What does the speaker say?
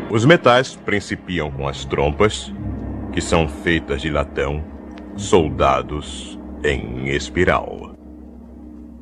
Os metais principiam com as trompas, que são feitas de latão, soldados em espiral.